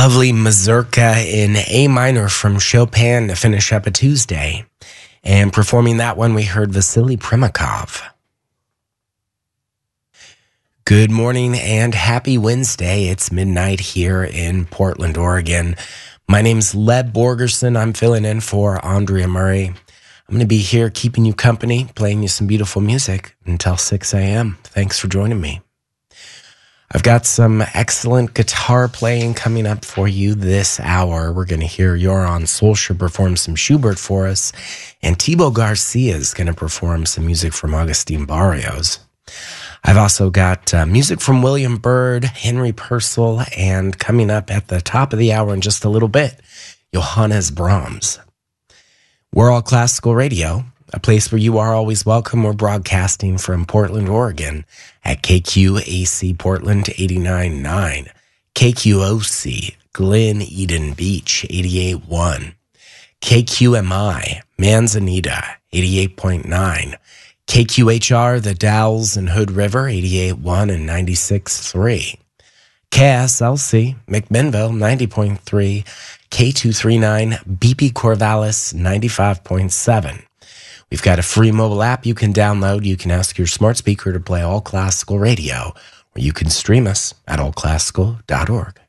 Lovely mazurka in A minor from Chopin to finish up a Tuesday. And performing that one, we heard Vasily Primakov. Good morning and happy Wednesday. It's midnight here in Portland, Oregon. My name's Leb Borgerson. I'm filling in for Andrea Murray. I'm going to be here keeping you company, playing you some beautiful music until 6 a.m. Thanks for joining me. I've got some excellent guitar playing coming up for you this hour. We're going to hear Joran Solskjaer perform some Schubert for us, and Thibaut Garcia is going to perform some music from Agustin Barrios. I've also got music from William Byrd, Henry Purcell, and coming up at the top of the hour in just a little bit, Johannes Brahms. We're All Classical Radio, a place where you are always welcome. We're broadcasting from Portland, Oregon at KQAC Portland 89.9, KQOC Glen Eden Beach 88.1, KQMI Manzanita 88.9, KQHR The Dalles and Hood River 88.1 and 96.3, KSLC McMinnville 90.3, K239 BP Corvallis 95.7. We've got a free mobile app you can download. You can ask your smart speaker to play All Classical Radio, or you can stream us at allclassical.org.